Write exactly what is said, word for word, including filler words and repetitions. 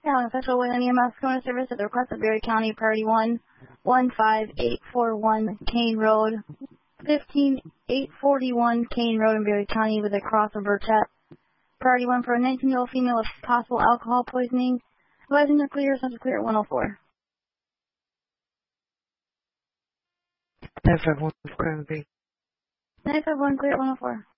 Calling Central with an E M S Corona service at the request of Berry County, Priority one, one five eight four one Kane Road, fifteen eight forty-one Kane Road in Berry County with a cross of Burchett. Priority one for a nineteen-year-old female with possible alcohol poisoning. Advising the clear, central clear at one oh four. nine five one clear at one oh four. nine five one clear at one oh four.